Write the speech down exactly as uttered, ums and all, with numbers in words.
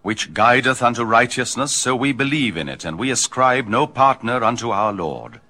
which guideth unto righteousness, so we believe in it, and we ascribe no partner unto our Lord.